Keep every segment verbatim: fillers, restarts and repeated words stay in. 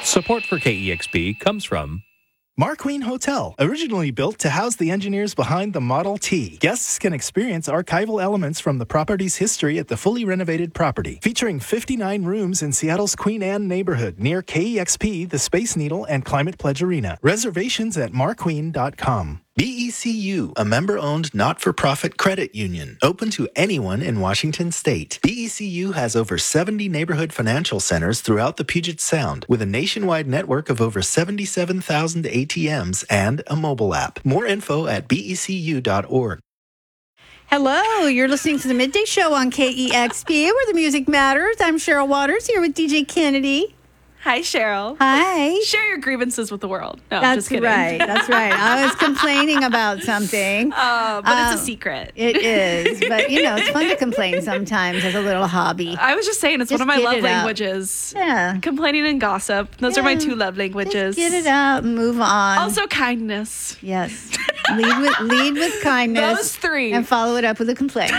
Support for K E X P comes from Marqueen Hotel, originally built to house the engineers behind the Model T. Guests can experience archival elements from the property's history at the fully renovated property. Featuring fifty-nine rooms in Seattle's Queen Anne neighborhood near K E X P, the Space Needle, and Climate Pledge Arena. Reservations at marqueen dot com. B E C U, a member-owned not-for-profit credit union, open to anyone in Washington state. B E C U has over seventy neighborhood financial centers throughout the Puget Sound, with a nationwide network of over seventy-seven thousand A T Ms and a mobile app. More info at B E C U dot org. Hello, you're listening to the Midday Show on K E X P, where the music matters. I'm Cheryl Waters here with D J Kennedy. Hi, Cheryl. Hi. Share your grievances with the world. No, That's just kidding. right. That's right. I was complaining about something. Uh, but Um, it's a secret. It is. But, you know, it's fun to complain sometimes as a little hobby. I was just saying, it's Just one of my get love it out. languages. Yeah. Complaining and gossip. Those are my Yeah. two love languages. Just get it out and move on. Also, kindness. Yes. Lead with lead with kindness. Those three. And follow it up with a complaint.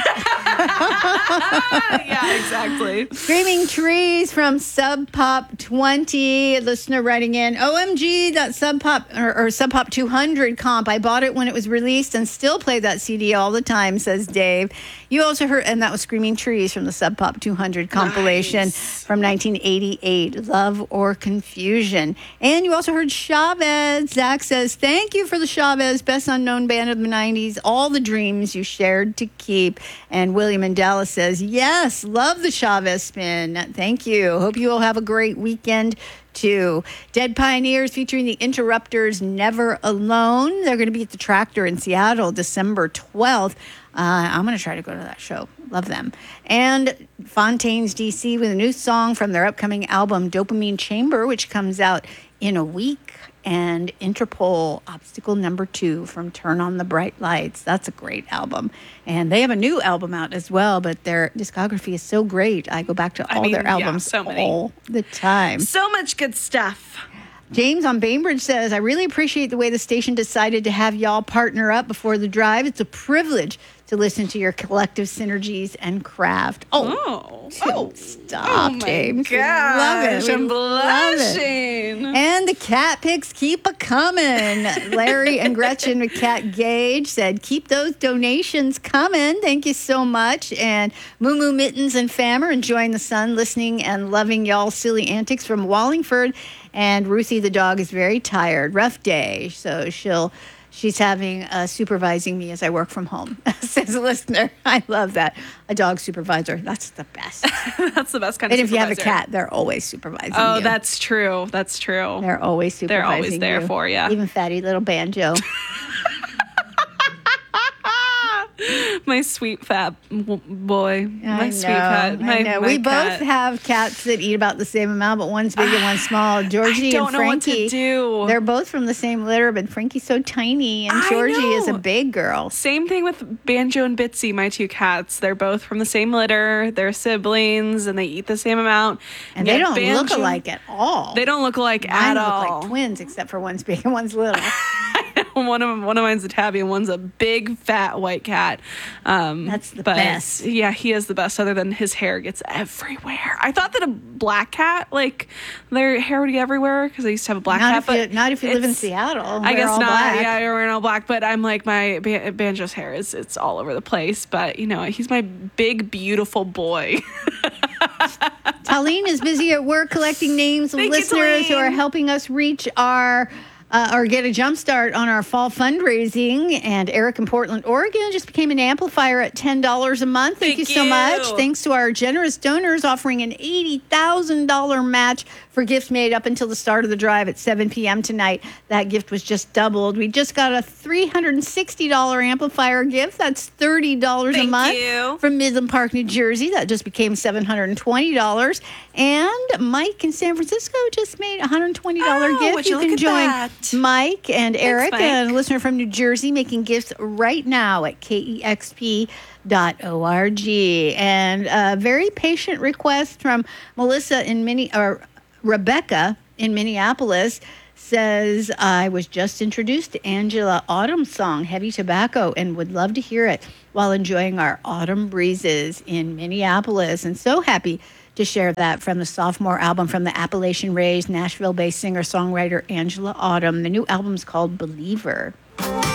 Yeah, exactly. Screaming Trees from Sub Pop twenty. Listener writing in, O M G, that Sub Pop or, or Sub Pop two hundred comp. I bought it when it was released and still play that C D all the time, says Dave. You also heard, and that was Screaming Trees from the Sub Pop two hundred compilation Nice. from nineteen eighty-eight, Love or Confusion. And you also heard Chavez. Zach says, thank you for the Chavez, best unknown band of the nineties, all the dreams you shared to keep. And William in Dallas says, yes, love the Chavez spin. Thank you. Hope you all have a great weekend too. Dead Pioneers featuring the Interrupters, Never Alone. They're going to be at the Tractor in Seattle December twelfth. Uh, I'm going to try to go to that show. Love them. And Fontaine's D C with a new song from their upcoming album, Dopamine Chamber, which comes out in a week. And Interpol, Obstacle Number Two from Turn on the Bright Lights. That's a great album. And they have a new album out as well, but their discography is so great. I go back to all I mean, their yeah, albums so many. all the time. So much good stuff. James on Bainbridge says, I really appreciate the way the station decided to have y'all partner up before the drive. It's a privilege to listen to your collective synergies and craft. Oh, Oh. oh stop, Oh, my James. We gosh. love it. We I'm love it. blushing. And the cat picks keep a coming. Larry and Gretchen with Cat Gage said, keep those donations coming. Thank you so much. And Moo Moo Mittens and Fam are enjoying the sun, listening and loving y'all's silly antics from Wallingford. And Ruthie the dog is very tired. Rough day. So she'll she's having uh, supervising me as I work from home, says a listener. I love that. A dog supervisor. That's the best. That's the best kind And of if you have a supervisor. cat, they're always supervising Oh, you. that's true. That's true. They're always supervising They're always there you. for ya. Even fatty little Banjo. My sweet fat w- boy. My I sweet know, fat. My, I know. my We cat. both have cats that eat about the same amount, but one's big and one's small. Georgie I don't and know what to Frankie. do. They're both from the same litter, but Frankie's so tiny, and I Georgie is a know. big girl. Same thing with Banjo and Bitsy, my two cats. They're both from the same litter. They're siblings, and they eat the same amount. And they Yet don't look Banjo- alike at all. They don't look alike Mine at look all. like twins, except for one's big and one's little. one of one of mine's a tabby, and one's a big fat white cat. Um, That's the but best. Yeah, he is the best. Other than his hair gets everywhere. I thought that a black cat, like their hair would get everywhere because I used to have a black Not cat. if you, but not if you live in it's- Seattle. I We're guess all not. black. Yeah, you're wearing all black, but I'm like my Ban- Banjo's hair is it's all over the place. But you know, he's my big, beautiful boy. Talene is busy at work collecting names of Thank you, listeners who are Talene. helping us reach our uh, or get a jump start on our fall fundraising. And Eric in Portland, Oregon just became an amplifier at ten dollars a month. Thank, Thank you so you. much. Thanks to our generous donors offering an eighty thousand dollars match for gifts made up until the start of the drive at seven p.m. tonight. That gift was just doubled. We just got a three hundred sixty dollars amplifier gift. That's thirty dollars a Thank month you. from Midland Park, New Jersey. That just became seven hundred twenty dollars. And Mike in San Francisco just made a one hundred twenty dollars Oh, gift. would you can look at join that. Mike and Eric, Mike. and a listener from New Jersey, making gifts right now at K E X P dot org. And a very patient request from Melissa in Minne- or Rebecca in Minneapolis says, I was just introduced to Angela Autumn's song, Heavy Tobacco, and would love to hear it while enjoying our autumn breezes in Minneapolis. And so happy to share that from the sophomore album from the Appalachian-raised Nashville-based singer-songwriter Angela Autumn. The new album's called Believer.